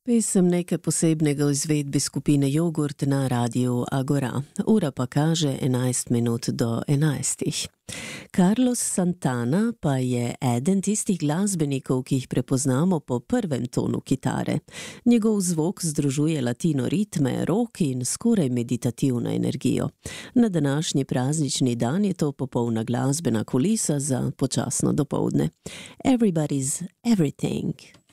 Pesem nekaj posebnega v izvedbi skupine Jogurt na radiju Agora. Ura pa kaže 11 minut do 11. Carlos Santana pa je eden tistih glasbenikov, ki jih prepoznamo po prvem tonu kitare. Njegov zvok združuje latino ritme, rock in skoraj meditativno energijo. Na današnji praznični dan je to popolna glasbena kulisa za počasno dopoldne. Everybody's everything.